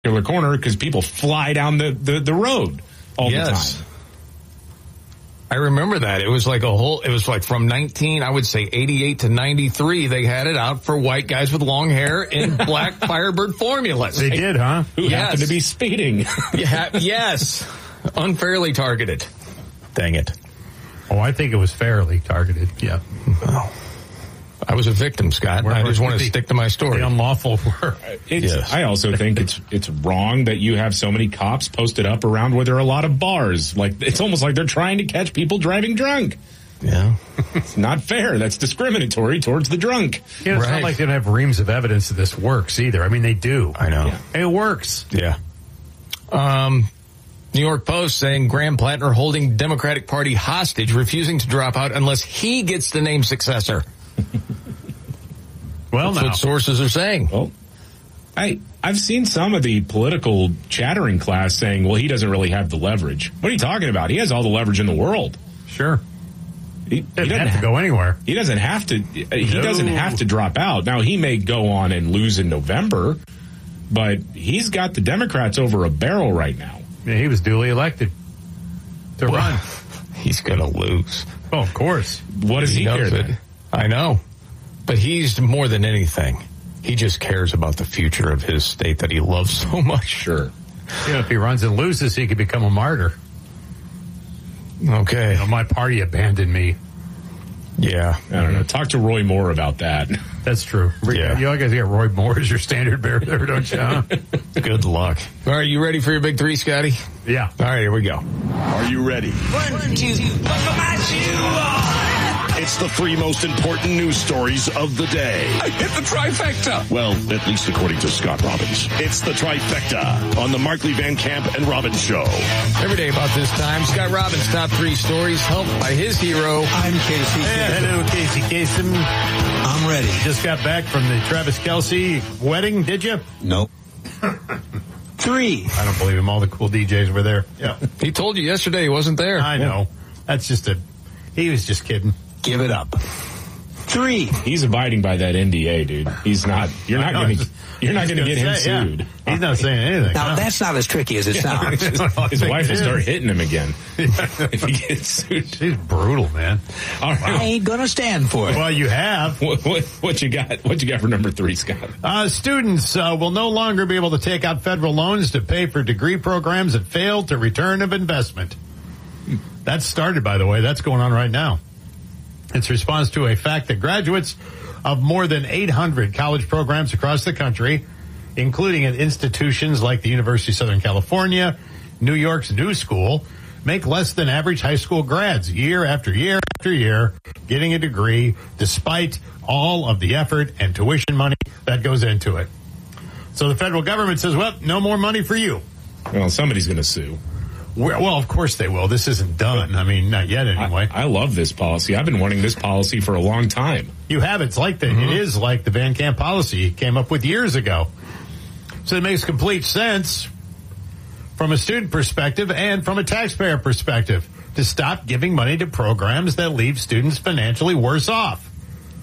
corner because people fly down the road all the time. I remember that. It was like from 88 to 93, they had it out for white guys with long hair in black Firebird formulas. They did, huh? Who happened to be speeding. Yes. Unfairly targeted. Dang it. Oh, I think it was fairly targeted. Yeah. Well, I was a victim, Scott. I just want to stick to my story. The unlawful work. Yes. I also think it's wrong that you have so many cops posted up around where there are a lot of bars. Like, it's almost like they're trying to catch people driving drunk. Yeah. It's not fair. That's discriminatory towards the drunk. Yeah, it's not like they don't have reams of evidence that this works either. I mean, they do. I know. Yeah. It works. Yeah. New York Post saying Graham Plattner holding Democratic Party hostage, refusing to drop out unless he gets the named successor. Well, that's what sources are saying. Well, I've seen some of the political chattering class saying, well, he doesn't really have the leverage. What are you talking about? He has all the leverage in the world. Sure. He doesn't have to go anywhere. He doesn't have to. He doesn't have to drop out. Now, he may go on and lose in November, but he's got the Democrats over a barrel right now. Yeah, he was duly elected to run. He's going to lose. Oh, of course. What does he care then? I know. But he's more than anything. He just cares about the future of his state that he loves so much. Sure. You know, if he runs and loses, he could become a martyr. Okay. You know, my party abandoned me. Yeah. I don't know. Talk to Roy Moore about that. That's true. Yeah. You guys got Roy Moore as your standard bearer there, don't you? Huh? Good luck. All right, you ready for your big three, Scotty? Yeah. All right, here we go. Are you ready? 1, 2, buckle my shoe on. It's the three most important news stories of the day. I hit the trifecta. Well, at least according to Scott Robbins. It's the trifecta on the Markley, Van Camp, and Robbins Show. Every day about this time, Scott Robbins' top three stories helped by his hero. I'm Casey. Hello, Casey Kasem. I'm ready. Just got back from the Travis Kelce wedding, did you? Nope. 3. I don't believe him. All the cool DJs were there. Yeah. He told you yesterday he wasn't there. I know. That's just he was just kidding. Give it up. 3. He's abiding by that NDA, dude. He's not. You're not going to get him sued. Yeah. He's not saying anything. Now, that's not as tricky as it sounds. His wife will start hitting him again if he gets sued. She's brutal, man. All right. I ain't gonna stand for it. Well, you have. What you got? What you got for number 3, Scott? Students will no longer be able to take out federal loans to pay for degree programs that failed to return of investment. That's started, by the way. That's going on right now. It's response to a fact that graduates of more than 800 college programs across the country, including at institutions like the University of Southern California, New York's New School, make less than average high school grads year after year after year, getting a degree despite all of the effort and tuition money that goes into it. So the federal government says, well, no more money for you. Well, somebody's going to sue. Well, of course they will. This isn't done. I mean, not yet anyway. I love this policy. I've been wanting this policy for a long time. You have. It's like that. Mm-hmm. It is like the Van Camp policy it came up with years ago. So it makes complete sense from a student perspective and from a taxpayer perspective to stop giving money to programs that leave students financially worse off.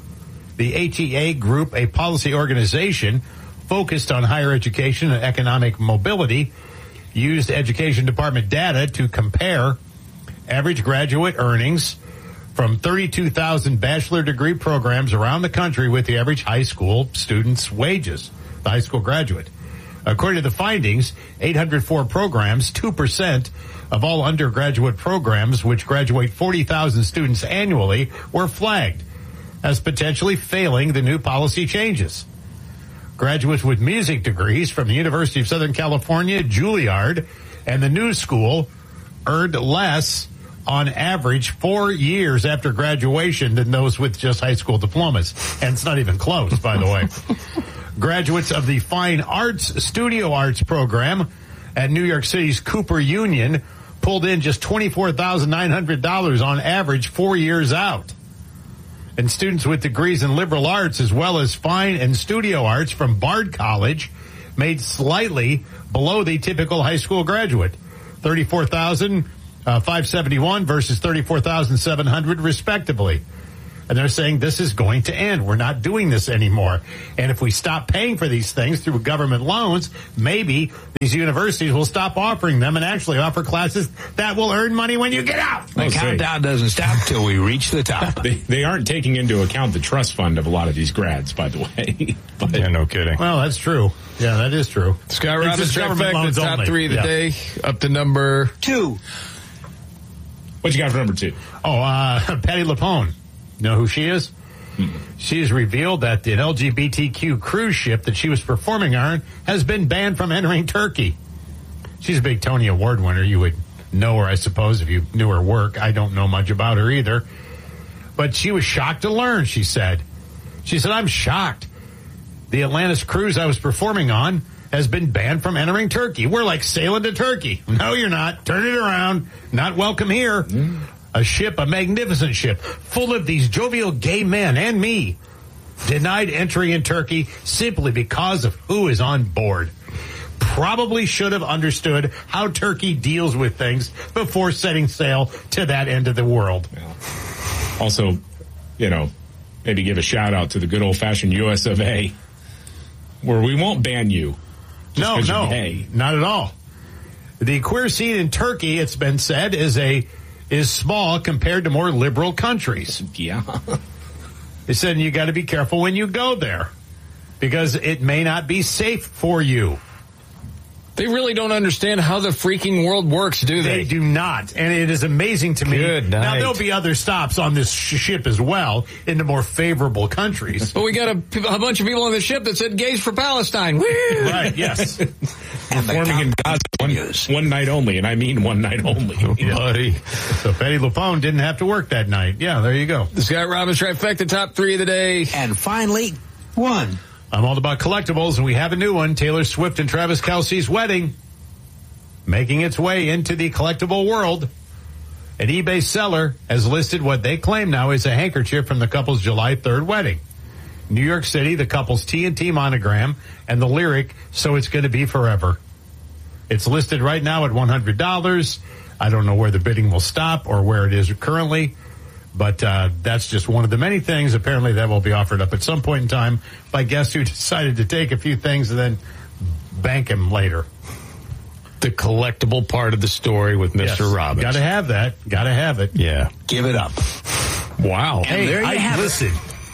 The HEA Group, a policy organization focused on higher education and economic mobility, used Education Department data to compare average graduate earnings from 32,000 bachelor degree programs around the country with the average high school student's wages, the high school graduate. According to the findings, 804 programs, 2% of all undergraduate programs, which graduate 40,000 students annually, were flagged as potentially failing the new policy changes. Graduates with music degrees from the University of Southern California, Juilliard, and the New School earned less on average 4 years after graduation than those with just high school diplomas. And it's not even close, by the way. Graduates of the Fine Arts Studio Arts program at New York City's Cooper Union pulled in just $24,900 on average 4 years out. And students with degrees in liberal arts as well as fine and studio arts from Bard College made slightly below the typical high school graduate, $34,571 versus $34,700 respectively. And they're saying this is going to end. We're not doing this anymore. And if we stop paying for these things through government loans, maybe these universities will stop offering them and actually offer classes that will earn money when you get out. The countdown doesn't stop till we reach the top. They aren't taking into account the trust fund of a lot of these grads, by the way. But, Yeah, no kidding. Well, that's true. Yeah, that is true. Scott It's Robbins, just government trifecta, loans top only. 3 of the Yeah. day, up to number 2. what you got for number 2? Patty LuPone. You know who she is? She has revealed that an LGBTQ cruise ship that she was performing on has been banned from entering Turkey. She's a big Tony Award winner. You would know her, I suppose, if you knew her work. I don't know much about her either. But she was shocked to learn, she said. She said, I'm shocked. The Atlantis cruise I was performing on has been banned from entering Turkey. We're like sailing to Turkey. No, you're not. Turn it around. Not welcome here. A ship, a magnificent ship, full of these jovial gay men and me, denied entry in Turkey simply because of who is on board. Probably should have understood how Turkey deals with things before setting sail to that end of the world. Also, maybe give a shout out to the good old fashioned US of A, where we won't ban you. No, you're gay. not at all. The queer scene in Turkey, it's been said, is small compared to more liberal countries. Yeah. They said you got to be careful when you go there because it may not be safe for you. They really don't understand how the freaking world works, do They do not. And it is amazing to me. Good night. Now, there'll be other stops on this ship as well into more favorable countries. But we got a bunch of people on the ship that said gays for Palestine. Woo! Right, yes. Performing in Gaza one night only, and I mean one night only. Buddy. So Patty LuPone didn't have to work that night. Yeah, there you go. The Scott Robbins trifecta, top 3 of the day. And finally, 1. I'm all about collectibles, and we have a new one. Taylor Swift and Travis Kelce's wedding, making its way into the collectible world. An eBay seller has listed what they claim now is a handkerchief from the couple's July 3rd wedding. New York City, the couple's TNT monogram, and the lyric, "So it's going to be forever." It's listed right now at $100. I don't know where the bidding will stop or where it is currently. But that's just one of the many things, apparently, that will be offered up at some point in time by guests who decided to take a few things and then bank them later. The collectible part of the story with Mr. Robbins. Got to have that. Got to have it. Yeah. Give it up. Wow. And there you have listen.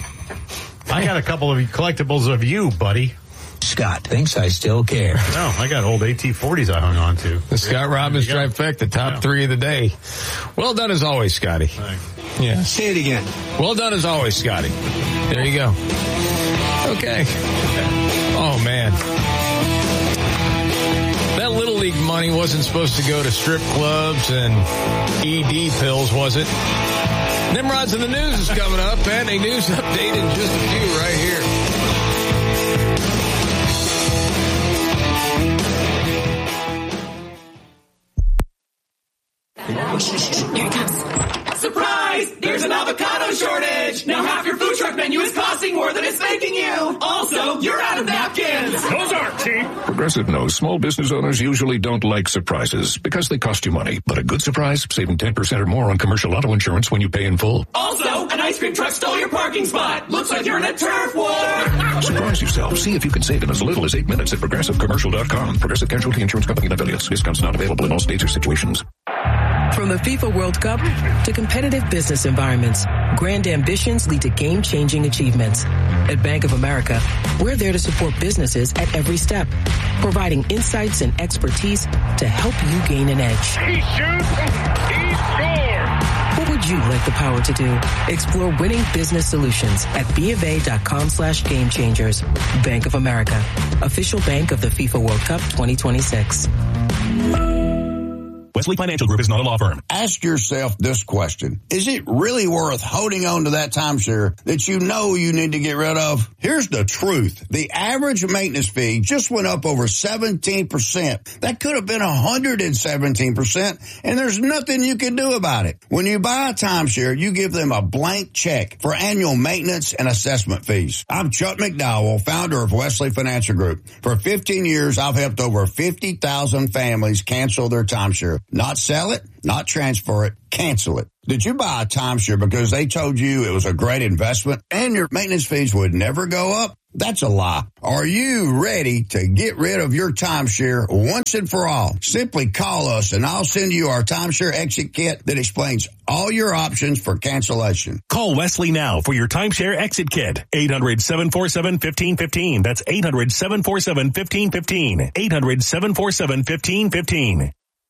I got a couple of collectibles of you, buddy. Scott thinks I still care. No, I got old AT-40s I hung on to. The Scott Robbins trifecta, top 3 of the day. Well done as always, Scotty. Yeah. Say it again. Well done as always, Scotty. There you go. Okay. Oh, man. That Little League money wasn't supposed to go to strip clubs and ED pills, was it? Nimrod's in the News is coming up, and a news update in just a few right here. Here it comes. Surprise! There's an avocado shortage! Now half your food truck menu is costing more than it's making you! Also, you're out of napkins! Those aren't cheap. Progressive knows small business owners usually don't like surprises because they cost you money. But a good surprise, saving 10% or more on commercial auto insurance when you pay in full. Also, an ice cream truck stole your parking spot! Looks like you're in a turf war! Surprise yourself. See if you can save in as little as 8 minutes at ProgressiveCommercial.com. Progressive Casualty Insurance Company and affiliates. Discounts not available in all states or situations. From the FIFA World Cup to competitive business environments, grand ambitions lead to game-changing achievements. At Bank of America, we're there to support businesses at every step, providing insights and expertise to help you gain an edge. He shoots, he scores! What would you like the power to do? Explore winning business solutions at BofA.com/game changers. Bank of America, official bank of the FIFA World Cup 2026. Wesley Financial Group is not a law firm. Ask yourself this question. Is it really worth holding on to that timeshare that you know you need to get rid of? Here's the truth. The average maintenance fee just went up over 17%. That could have been 117%, and there's nothing you can do about it. When you buy a timeshare, you give them a blank check for annual maintenance and assessment fees. I'm Chuck McDowell, founder of Wesley Financial Group. For 15 years, I've helped over 50,000 families cancel their timeshare. Not sell it, not transfer it, cancel it. Did you buy a timeshare because they told you it was a great investment and your maintenance fees would never go up? That's a lie. Are you ready to get rid of your timeshare once and for all? Simply call us and I'll send you our timeshare exit kit that explains all your options for cancellation. Call Wesley now for your timeshare exit kit. 800-747-1515. That's 800-747-1515. 800-747-1515.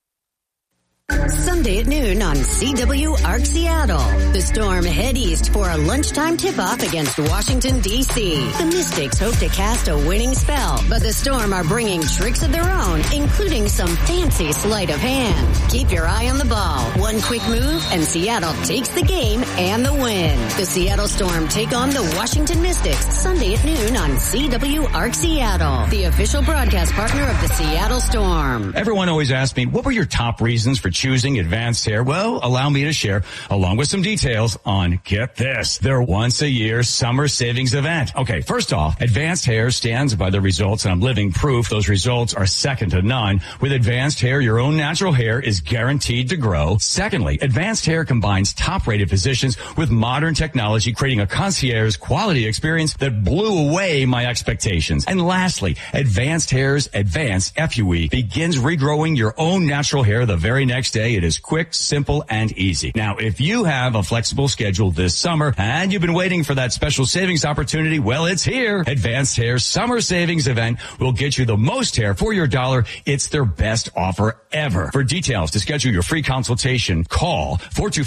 Sunday at noon on CW Arc Seattle. The Storm head east for a lunchtime tip-off against Washington, D.C. The Mystics hope to cast a winning spell, but the Storm are bringing tricks of their own, including some fancy sleight of hand. Keep your eye on the ball. One quick move, and Seattle takes the game and the win. The Seattle Storm take on the Washington Mystics Sunday at noon on CW Arc Seattle, the official broadcast partner of the Seattle Storm. Everyone always asks me, what were your top reasons for choosing Advanced Hair? Well, allow me to share, along with some details on, get this, their once-a-year summer savings event. Okay, first off, Advanced Hair stands by the results, and I'm living proof those results are second to none. With Advanced Hair, your own natural hair is guaranteed to grow. Secondly, Advanced Hair combines top-rated physicians with modern technology, creating a concierge quality experience that blew away my expectations. And lastly, Advanced Hair's Advanced FUE begins regrowing your own natural hair the very next day. It is quick, simple, and easy. Now, if you have a flexible schedule this summer and you've been waiting for that special savings opportunity, well, it's here. Advanced Hair's summer savings event will get you the most hair for your dollar. It's their best offer ever. For details, to schedule your free consultation, call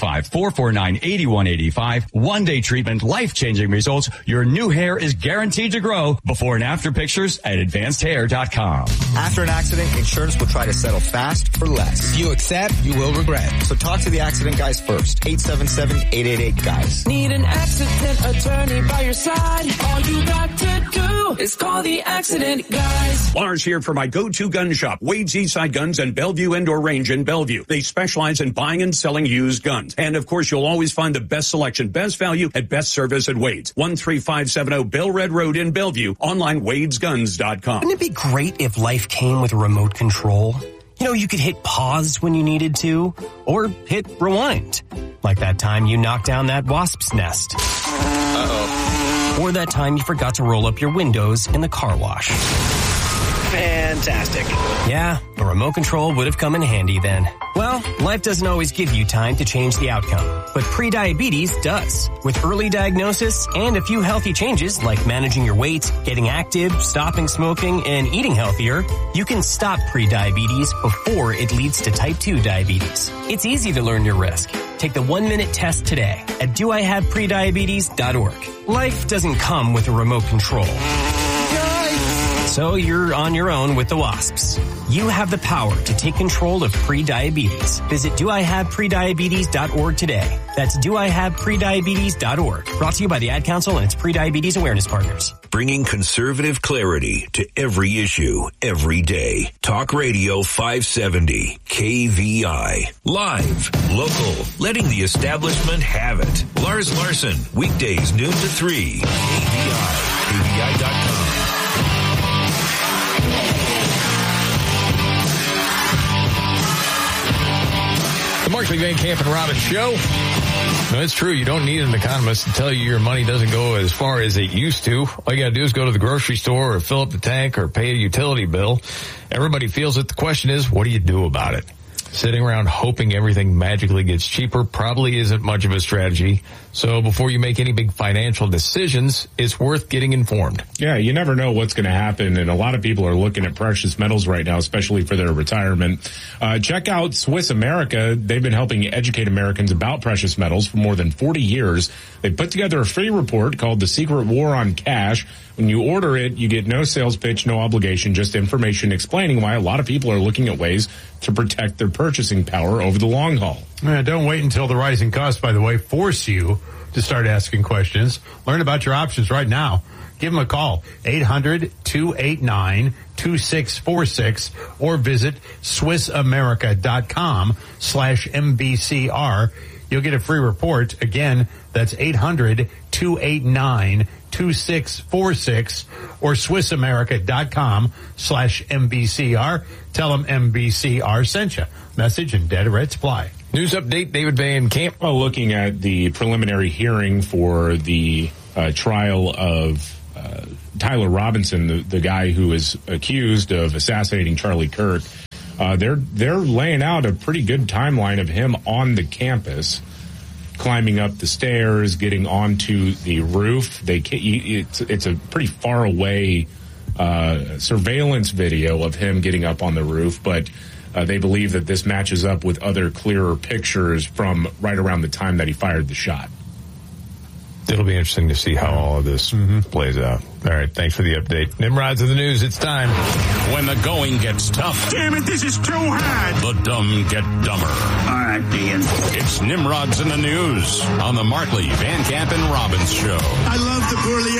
425-449-8185. One-day treatment, life-changing results. Your new hair is guaranteed to grow. Before and after pictures at advancedhair.com. After an accident, insurance will try to settle fast for less. If you accept, you will regret. So talk to the accident guys first. 877-888-GUYS. Need an accident attorney by your side? All you got to do is call the accident guys. Lars here for my go-to gun shop, Wade's Eastside Guns and Bellevue Indoor Range in Bellevue. They specialize in buying and selling used guns. And of course, you'll always find the best selection, best value, and best service at Wade's. 13570 Bell Red Road in Bellevue. Online, wadesguns.com. Wouldn't it be great if life came with a remote control? You know, you could hit pause when you needed to, or hit rewind. Like that time you knocked down that wasp's nest. Uh-oh. Or that time you forgot to roll up your windows in the car wash. Fantastic. Yeah, a remote control would have come in handy then. Well, life doesn't always give you time to change the outcome, but prediabetes does. With early diagnosis and a few healthy changes like managing your weight, getting active, stopping smoking, and eating healthier, you can stop prediabetes before it leads to type 2 diabetes. It's easy to learn your risk. Take the 1-minute test today at doihaveprediabetes.org. Life doesn't come with a remote control. So you're on your own with the wasps. You have the power to take control of prediabetes. Visit doihaveprediabetes.org today. That's doihaveprediabetes.org. Brought to you by the Ad Council and its prediabetes awareness partners. Bringing conservative clarity to every issue, every day. Talk Radio 570, KVI. Live, local, letting the establishment have it. Lars Larson, weekdays noon to 3. KVI, KVI.com. The Markley, Van Camp and Robbins Show. No, it's true. You don't need an economist to tell you your money doesn't go as far as it used to. All you got to do is go to the grocery store or fill up the tank or pay a utility bill. Everybody feels it. The question is, what do you do about it? Sitting around hoping everything magically gets cheaper probably isn't much of a strategy. So before you make any big financial decisions, it's worth getting informed. Yeah, you never know what's going to happen, and a lot of people are looking at precious metals right now, especially for their retirement. Check out Swiss America. They've been helping educate Americans about precious metals for more than 40 years. They put together a free report called The Secret War on Cash. When you order it, you get no sales pitch, no obligation, just information explaining why a lot of people are looking at ways to protect their purchasing power over the long haul. Don't wait until the rising costs, by the way, force you to start asking questions. Learn about your options right now. Give them a call, 800-289-2646, or visit SwissAmerica.com/MBCR. You'll get a free report. Again, that's 800-289-2646. 2646 or SwissAmerica.com/MBCR. Tell them MBCR sent you. Message and dead red supply. News update, David Van Camp. Well, looking at the preliminary hearing for the trial of Tyler Robinson, the guy who is accused of assassinating Charlie Kirk, they're laying out a pretty good timeline of him on the campus, climbing up the stairs, getting onto the roof. It's a pretty far away surveillance video of him getting up on the roof, but they believe that this matches up with other clearer pictures from right around the time that he fired the shot. It'll be interesting to see how all of this plays out. All right, thanks for the update. Nimrod's in the news. It's time. When the going gets tough. Damn it, this is too hard. The dumb get dumber. All right, Dean. It's Nimrod's in the news on the Markley, Van Camp, and Robbins show. I love the poorly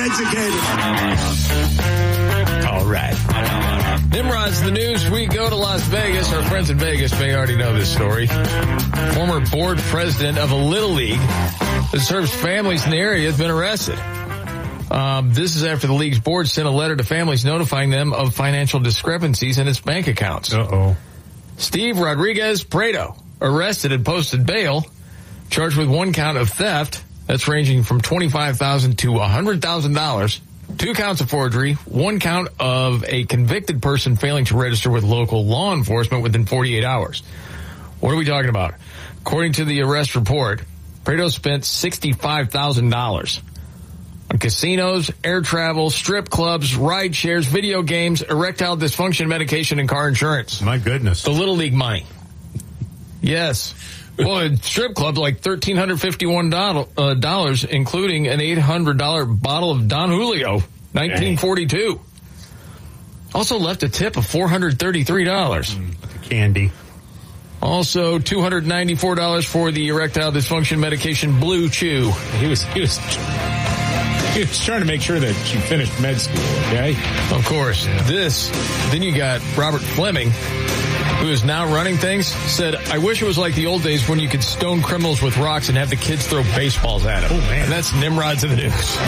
educated. All right. Nimrod's in the news. We go to Las Vegas. Our friends in Vegas may already know this story. Former board president of a Little League that serves families in the area has been arrested. This is after the league's board sent a letter to families notifying them of financial discrepancies in its bank accounts. Steve Rodriguez Prado, arrested and posted bail, charged with one count of theft. That's ranging from $25,000 to $100,000. 2 counts of forgery, 1 count of a convicted person failing to register with local law enforcement within 48 hours. What are we talking about? According to the arrest report, Prado spent $65,000 on casinos, air travel, strip clubs, ride shares, video games, erectile dysfunction medication, and car insurance. My goodness. The Little League money. Yes. Well, a strip club, like $1,351, including an $800 bottle of Don Julio, 1942. Also left a tip of $433. Candy. Also, $294 for the erectile dysfunction medication Blue Chew. He was trying to make sure that she finished med school, okay? Of course. Then you got Robert Fleming, who is now running things, said, I wish it was like the old days when you could stone criminals with rocks and have the kids throw baseballs at them. Oh, man. And that's Nimrod's in the news.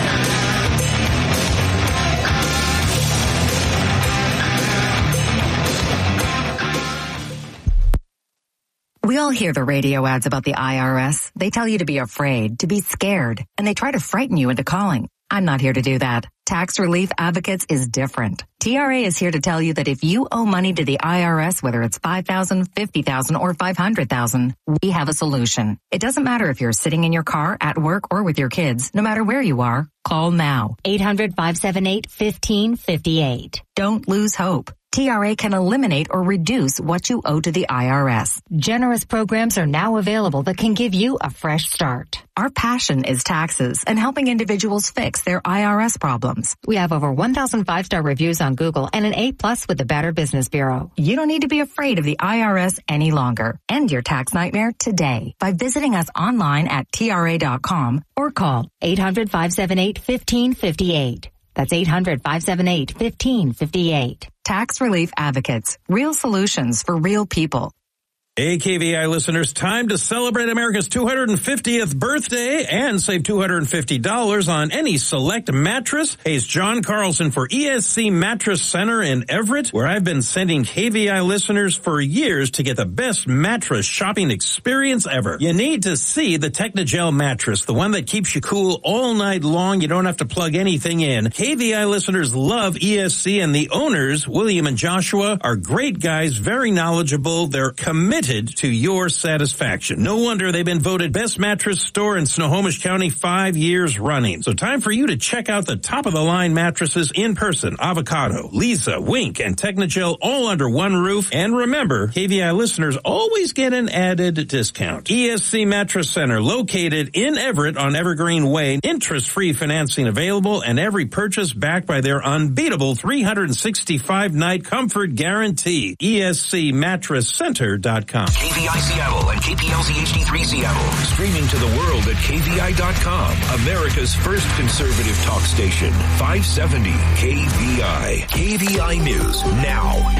We all hear the radio ads about the IRS. They tell you to be afraid, to be scared, and they try to frighten you into calling. I'm not here to do that. Tax Relief Advocates is different. TRA is here to tell you that if you owe money to the IRS, whether it's $5,000, $50,000, or $500,000, we have a solution. It doesn't matter if you're sitting in your car, at work, or with your kids. No matter where you are, call now. 800-578-1558. Don't lose hope. TRA can eliminate or reduce what you owe to the IRS. Generous programs are now available that can give you a fresh start. Our passion is taxes and helping individuals fix their IRS problems. We have over 1,000 5-star reviews on Google and an A+ with the Better Business Bureau. You don't need to be afraid of the IRS any longer. End your tax nightmare today by visiting us online at TRA.com or call 800-578-1558. That's 800-578-1558. Tax Relief Advocates. Real solutions for real people. Hey, KVI listeners, time to celebrate America's 250th birthday and save $250 on any select mattress. Hey, it's John Carlson for ESC Mattress Center in Everett, where I've been sending KVI listeners for years to get the best mattress shopping experience ever. You need to see the Technogel mattress, the one that keeps you cool all night long. You don't have to plug anything in. KVI listeners love ESC, and the owners, William and Joshua, are great guys, very knowledgeable. They're committed to your satisfaction. No wonder they've been voted best mattress store in Snohomish County 5 years running. So time for you to check out the top-of-the-line mattresses in person. Avocado, Lisa, Wink, and Technogel all under one roof. And remember, KVI listeners always get an added discount. ESC Mattress Center, located in Everett on Evergreen Way. Interest-free financing available, and every purchase backed by their unbeatable 365-night comfort guarantee. ESCMattressCenter.com. KVI Seattle and KPLZ HD3 Seattle. Streaming to the world at KVI.com. America's first conservative talk station. 570 KVI. KVI News now.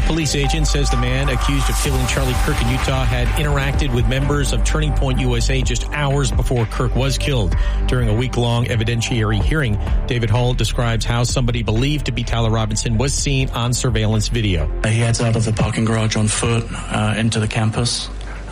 police agent says the man accused of killing Charlie Kirk in Utah had interacted with members of Turning Point USA just hours before Kirk was killed. During a week-long evidentiary hearing, David Hall describes how somebody believed to be Tyler Robinson was seen on surveillance video. He heads out of the parking garage on foot into the campus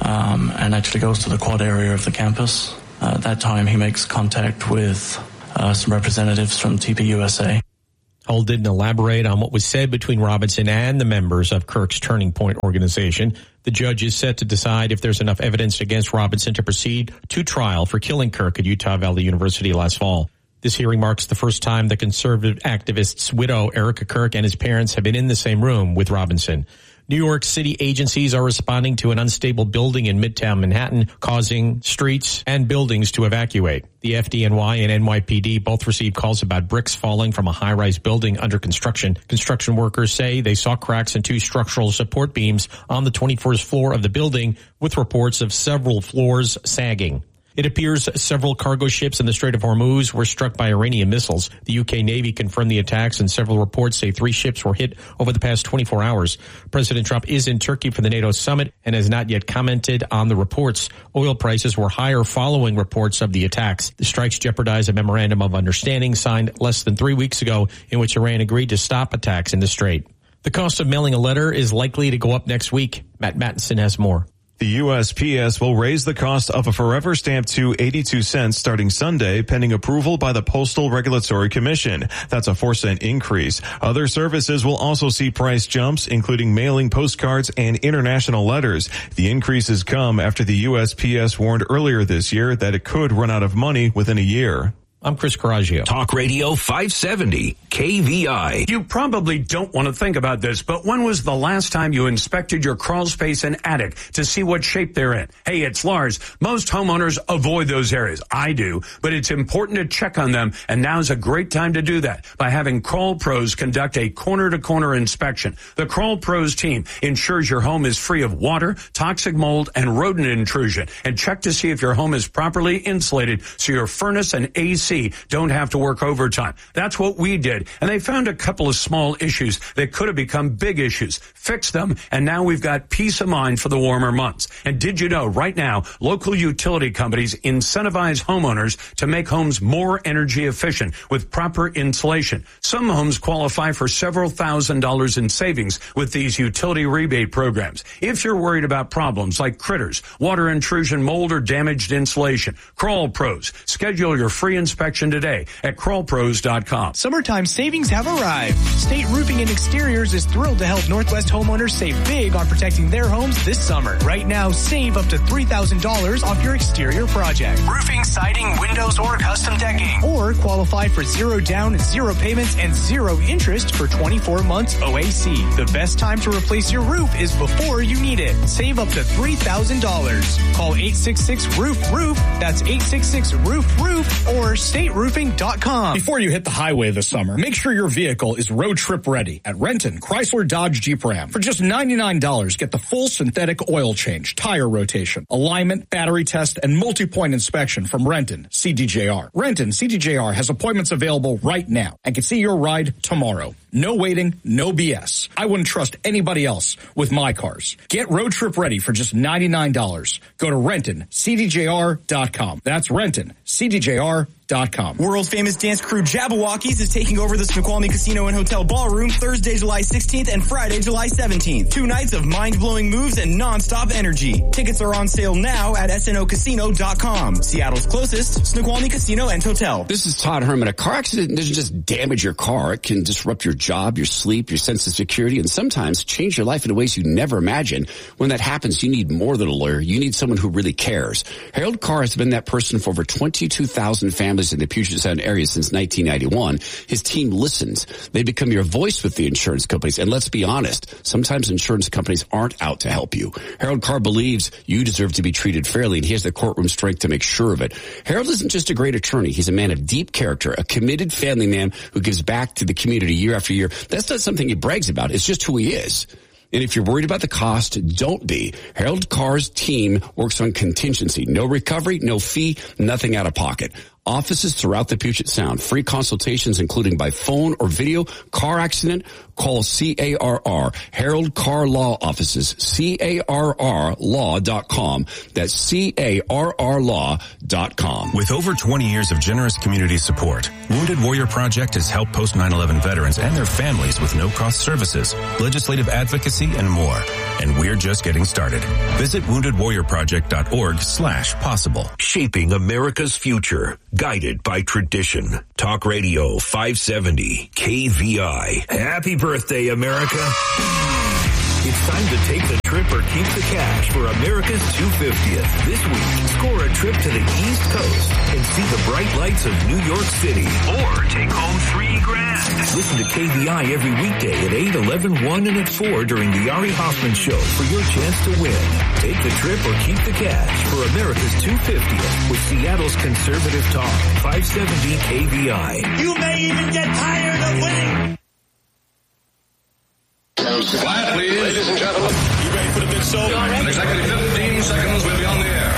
and actually goes to the quad area of the campus. At that time, he makes contact with some representatives from TPUSA. Hull didn't elaborate on what was said between Robinson and the members of Kirk's Turning Point organization. The judge is set to decide if there's enough evidence against Robinson to proceed to trial for killing Kirk at Utah Valley University last fall. This hearing marks the first time the conservative activist's widow, Erica Kirk, and his parents have been in the same room with Robinson. New York City agencies are responding to an unstable building in Midtown Manhattan, causing streets and buildings to evacuate. The FDNY and NYPD both received calls about bricks falling from a high-rise building under construction. Construction workers say they saw cracks in 2 structural support beams on the 21st floor of the building, with reports of several floors sagging. It appears several cargo ships in the Strait of Hormuz were struck by Iranian missiles. The UK Navy confirmed the attacks, and several reports say 3 ships were hit over the past 24 hours. President Trump is in Turkey for the NATO summit and has not yet commented on the reports. Oil prices were higher following reports of the attacks. The strikes jeopardize a memorandum of understanding signed less than 3 weeks ago in which Iran agreed to stop attacks in the Strait. The cost of mailing a letter is likely to go up next week. Matt Mattinson has more. The USPS will raise the cost of a forever stamp to 82 cents starting Sunday, pending approval by the Postal Regulatory Commission. That's a 4-cent increase. Other services will also see price jumps, including mailing postcards and international letters. The increases come after the USPS warned earlier this year that it could run out of money within a year. I'm Chris Coraggio. Talk Radio 570, KVI. You probably don't want to think about this, but when was the last time you inspected your crawl space and attic to see what shape they're in? Hey, it's Lars. Most homeowners avoid those areas. I do, but it's important to check on them, and now's a great time to do that by having Crawl Pros conduct a corner-to-corner inspection. The Crawl Pros team ensures your home is free of water, toxic mold, and rodent intrusion, and check to see if your home is properly insulated so your furnace and AC don't have to work overtime. That's what we did, and they found a couple of small issues that could have become big issues. Fixed them, and now we've got peace of mind for the warmer months. And did you know right now, local utility companies incentivize homeowners to make homes more energy efficient with proper insulation. Some homes qualify for several $1,000s in savings with these utility rebate programs. If you're worried about problems like critters, water intrusion, mold, or damaged insulation, Crawl Pros. Schedule your free inspection today at crawlpros.com. Summertime savings have arrived. State Roofing and Exteriors is thrilled to help Northwest homeowners save big on protecting their homes this summer. Right now, save up to $3,000 off your exterior project. Roofing, siding, windows, or custom decking. Or qualify for 0 down, 0 payments, and 0 interest for 24 months OAC. The best time to replace your roof is before you need it. Save up to $3,000. Call 866-ROOF-ROOF. That's 866-ROOF-ROOF or stateroofing.com. Before you hit the highway this summer, make sure your vehicle is road trip ready at Renton Chrysler Dodge Jeep Ram. For just $99, get the full synthetic oil change, tire rotation, alignment, battery test, and multi-point inspection from Renton CDJR. Renton CDJR has appointments available right now and can see your ride tomorrow. No waiting, no BS. I wouldn't trust anybody else with my cars. Get road trip ready for just $99. Go to RentonCDJR.com. That's RentonCDJR.com. World famous dance crew Jabberwockies is taking over the Snoqualmie Casino and Hotel Ballroom Thursday, July 16th and Friday, July 17th. 2 nights of mind-blowing moves and non-stop energy. Tickets are on sale now at snocasino.com. Seattle's closest Snoqualmie Casino and Hotel. This is Todd Herman. A car accident doesn't just damage your car. It can disrupt your job, your sleep, your sense of security, and sometimes change your life in ways you never imagined. When that happens, you need more than a lawyer. You need someone who really cares. Harold Carr has been that person for over 22,000 families in the Puget Sound area since 1991. His team listens. They become your voice with the insurance companies. And let's be honest, sometimes insurance companies aren't out to help you. Harold Carr believes you deserve to be treated fairly, and he has the courtroom strength to make sure of it. Harold isn't just a great attorney. He's a man of deep character, a committed family man who gives back to the community year after year. That's not something he brags about. It's just who he is. And if you're worried about the cost, don't be. Harold Carr's team works on contingency. No recovery, no fee, nothing out of pocket. Offices throughout the Puget Sound. Free consultations including by phone or video. Car accident, call CARR. Harold Car Law Offices. CARRlaw.com. That's CARRlaw.com. With over 20 years of generous community support, Wounded Warrior Project has helped post 9/11 veterans and their families with no-cost services, legislative advocacy, and more. And we're just getting started. Visit woundedwarriorproject.org/possible. Shaping America's future, guided by tradition. Talk Radio 570 KVI. Happy birthday, America. It's time to take the trip or keep the cash for America's 250th. This week, score a trip to the East Coast and see the bright lights of New York City. Or take home $3,000. Listen to KVI every weekday at 8, 11, 1, and at 4 during the Ari Hoffman Show for your chance to win. Take the trip or keep the cash for America's 250th with Seattle's Conservative Talk, 570 KVI. You may even get tired of winning. Quiet, please. Ladies and gentlemen. You ready for the big show? In exactly 15 seconds, we'll be on the air.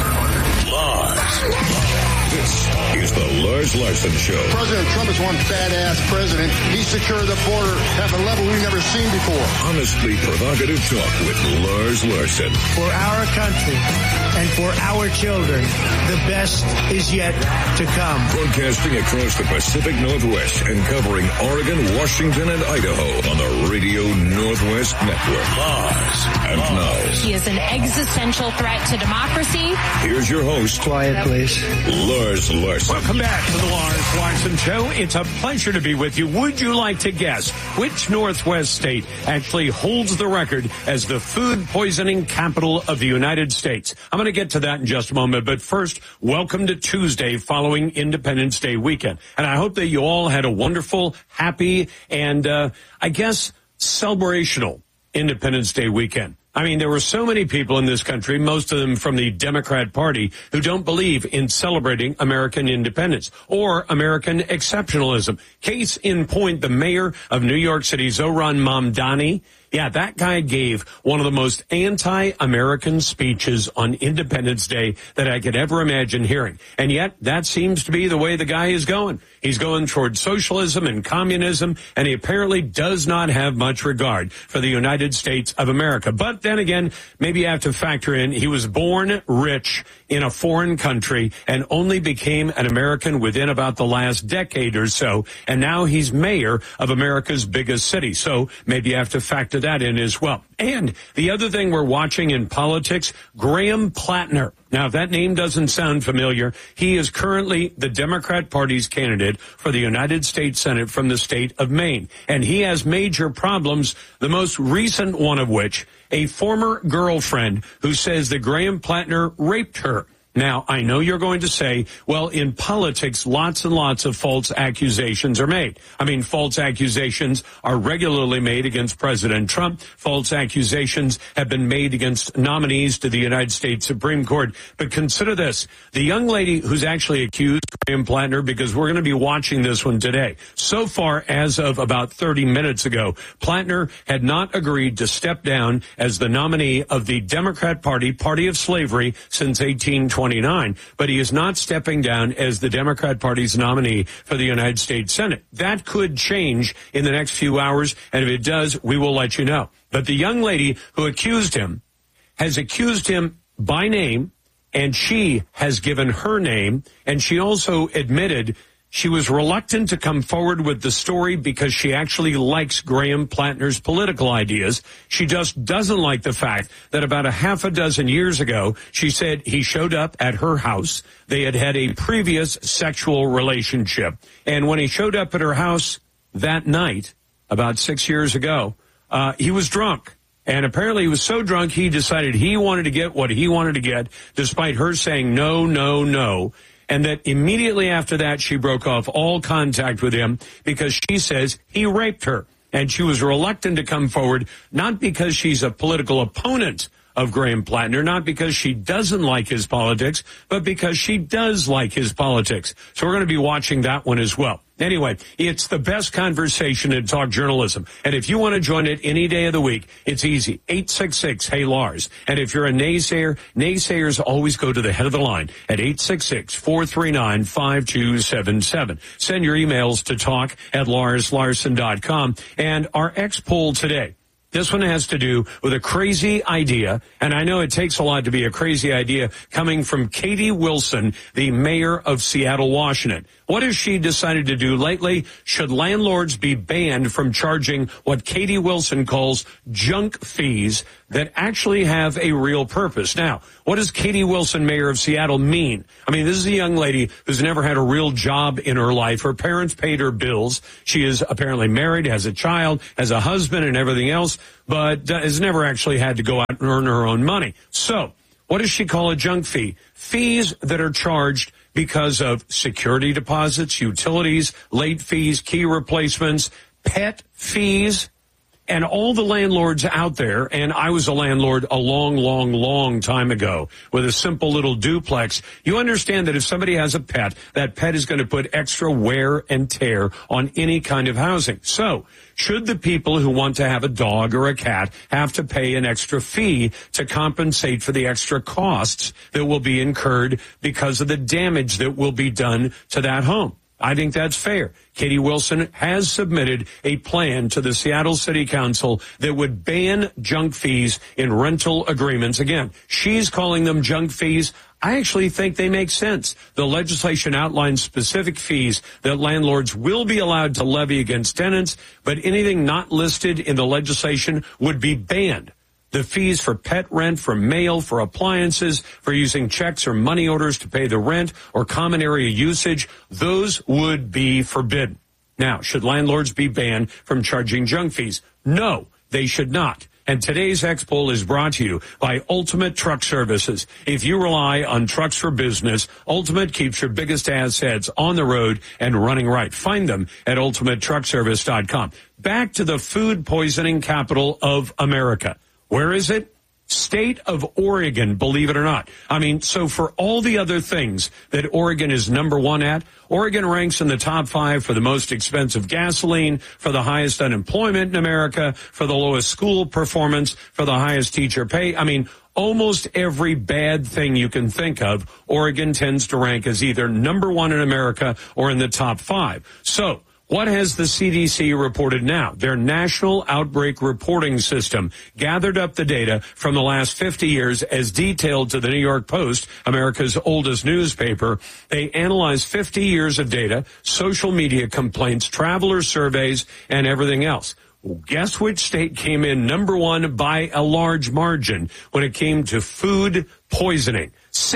Lars. This is the Lars Larson Show. President Trump is one badass president. He secured the border at a level we've never seen before. Honestly provocative talk with Lars Larson. For our country and for our children, the best is yet to come. Broadcasting across the Pacific Northwest and covering Oregon, Washington, and Idaho on the Radio Northwest Network. Lars. And now. He is an existential threat to democracy. Here's your host. Quiet, please. Lars Larson. Welcome back to the Lars Larson Show. It's a pleasure to be with you. Would you like to guess which Northwest state actually holds the record as the food poisoning capital of the United States? I'm going to get to that in just a moment, but first, welcome to Tuesday following Independence Day weekend. And I hope that you all had a wonderful, happy, and I guess celebrational Independence Day weekend. I mean, there were so many people in this country, most of them from the Democrat Party, who don't believe in celebrating American independence or American exceptionalism. Case in point, the mayor of New York City, Zohran Mamdani. Yeah, that guy gave one of the most anti-American speeches on Independence Day that I could ever imagine hearing. And yet, that seems to be the way the guy is going. He's going toward socialism and communism, and he apparently does not have much regard for the United States of America. But then again, maybe you have to factor in he was born rich in a foreign country and only became an American within about the last decade or so, and now he's mayor of America's biggest city. So maybe you have to factor that in as well. And the other thing we're watching in politics, Graham Plattner. Now, if that name doesn't sound familiar, he is currently the Democrat Party's candidate for the United States Senate from the state of Maine. And he has major problems, the most recent one of which, a former girlfriend who says that Graham Plattner raped her. Now, I know you're going to say, well, in politics, lots and lots of false accusations are made. I mean, false accusations are regularly made against President Trump. False accusations have been made against nominees to the United States Supreme Court. But consider this. The young lady who's actually accused Graham Plattner, because we're going to be watching this one today. So far, as of about 30 minutes ago, Plattner had not agreed to step down as the nominee of the Democrat Party, Party of Slavery, since 1829. But he is not stepping down as the Democrat Party's nominee for the United States Senate. That could change in the next few hours, and if it does, we will let you know. But the young lady who accused him has accused him by name, and she has given her name, and she also admitted she was reluctant to come forward with the story because she actually likes Graham Plattner's political ideas. She just doesn't like the fact that about a half a dozen years ago, she said he showed up at her house. They had had a previous sexual relationship. And when he showed up at her house that night, about 6 years ago, he was drunk. And apparently he was so drunk, he decided he wanted to get what he wanted to get, despite her saying no, no, no. And that immediately after that, she broke off all contact with him because she says he raped her. And she was reluctant to come forward, not because she's a political opponent of Graham Plattner, not because she doesn't like his politics, but because she does like his politics. So we're going to be watching that one as well. Anyway, it's the best conversation in talk journalism. And if you want to join it any day of the week, it's easy. 866-HEY-LARS. And if you're a naysayer, naysayers always go to the head of the line at 866-439-5277. Send your emails to talk@LarsLarson.com. And our X poll today. This one has to do with a crazy idea, and I know it takes a lot to be a crazy idea, coming from Katie Wilson, the mayor of Seattle, Washington. What has she decided to do lately? Should landlords be banned from charging what Katie Wilson calls junk fees that actually have a real purpose? Now, what does Katie Wilson, mayor of Seattle, mean? I mean, this is a young lady who's never had a real job in her life. Her parents paid her bills. She is apparently married, has a child, has a husband and everything else, but has never actually had to go out and earn her own money. So, what does she call a junk fee? Fees that are charged because of security deposits, utilities, late fees, key replacements, pet fees, and all the landlords out there. And I was a landlord a long time ago with a simple little duplex. You understand that if somebody has a pet, that pet is going to put extra wear and tear on any kind of housing. So, should the people who want to have a dog or a cat have to pay an extra fee to compensate for the extra costs that will be incurred because of the damage that will be done to that home? I think that's fair. Katie Wilson has submitted a plan to the Seattle City Council that would ban junk fees in rental agreements. Again, she's calling them junk fees. I actually think they make sense. The legislation outlines specific fees that landlords will be allowed to levy against tenants, but anything not listed in the legislation would be banned. The fees for pet rent, for mail, for appliances, for using checks or money orders to pay the rent or common area usage, those would be forbidden. Now, should landlords be banned from charging junk fees? No, they should not. And today's X poll is brought to you by Ultimate Truck Services. If you rely on trucks for business, Ultimate keeps your biggest assets on the road and running right. Find them at ultimatetruckservice.com. Back to the food poisoning capital of America. Where is it? State of Oregon, believe it or not. I mean, so for all the other things that Oregon is number one at, Oregon ranks in the top 5 for the most expensive gasoline, for the highest unemployment in America, for the lowest school performance, for the highest teacher pay. I mean, almost every bad thing you can think of, Oregon tends to rank as either number 1 in America or in the top 5. So, what has the CDC reported now? Their National Outbreak Reporting System gathered up the data from the last 50 years as detailed to the New York Post, America's oldest newspaper. They analyzed 50 years of data, social media complaints, traveler surveys, and everything else. Well, guess which state came in number 1 by a large margin when it came to food poisoning?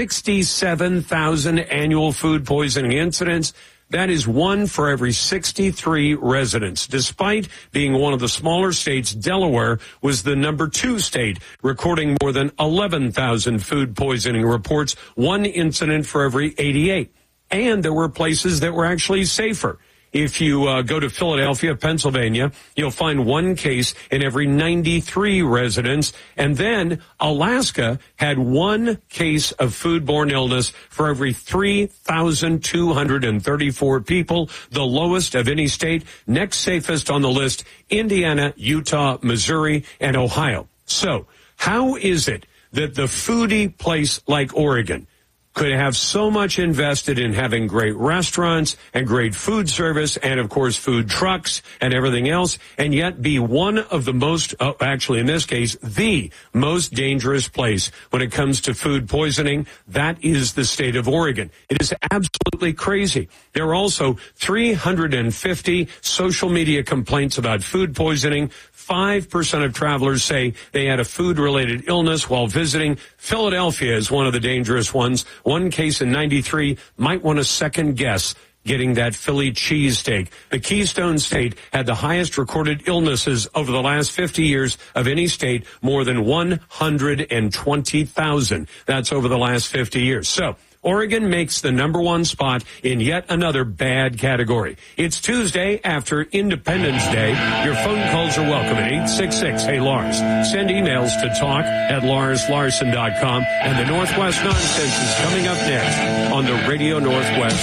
67,000 annual food poisoning incidents. That is 1 for every 63 residents. Despite being one of the smaller states, Delaware was the number 2 state, recording more than 11,000 food poisoning reports, 1 incident for every 88. And there were places that were actually safer. If you go to Philadelphia, Pennsylvania, you'll find 1 case in every 93 residents. And then Alaska had 1 case of foodborne illness for every 3,234 people, the lowest of any state. Next safest on the list, Indiana, Utah, Missouri, and Ohio. So how is it that the foodie place like Oregon could have so much invested in having great restaurants and great food service and, of course, food trucks and everything else, and yet be one of the most, actually in this case, the most dangerous place when it comes to food poisoning? That is the state of Oregon. It is absolutely crazy. There are also 350 social media complaints about food poisoning. 5% of travelers say they had a food-related illness while visiting. Philadelphia is one of the dangerous ones. 1 case in 93 might want to second guess getting that Philly cheesesteak. The Keystone State had the highest recorded illnesses over the last 50 years of any state, more than 120,000. That's over the last 50 years. So, Oregon makes the number 1 spot in yet another bad category. It's Tuesday after Independence Day. Your phone calls are welcome at 866-HEY-LARS. Send emails to talk@LarsLarson.com. And the Northwest Nonsense is coming up next on the Radio Northwest